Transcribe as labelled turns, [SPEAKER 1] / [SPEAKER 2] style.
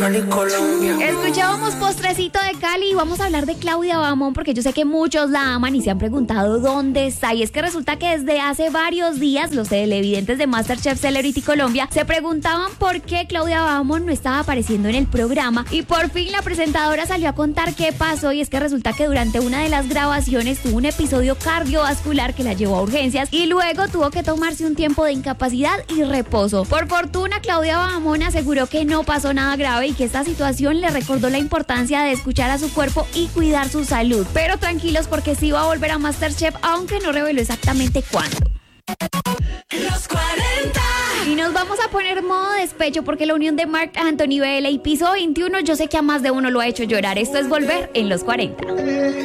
[SPEAKER 1] Escuchábamos Postrecito de Cali y vamos a hablar de Claudia Bamón porque yo sé que muchos la aman y se han preguntado dónde está. Y es que resulta que desde hace varios días los televidentes de MasterChef Celebrity Colombia se preguntaban por qué Claudia Bamón no estaba apareciendo en el programa. Y por fin la presentadora salió a contar qué pasó, y es que resulta que durante una de las grabaciones tuvo un episodio cardiovascular que la llevó a urgencias y luego tuvo que tomarse un tiempo de incapacidad y reposo. Por fortuna, Claudia Bamón aseguró que no pasó nada grave y que esta situación le recordó la importancia de escuchar a su cuerpo y cuidar su salud. Pero tranquilos, porque sí va a volver a MasterChef, aunque no reveló exactamente cuándo.
[SPEAKER 2] Los 40.
[SPEAKER 1] Y nos vamos a poner modo despecho porque la unión de Marc Anthony Vela y Piso 21, yo sé que a más de uno lo ha hecho llorar. Esto es Volver en los 40.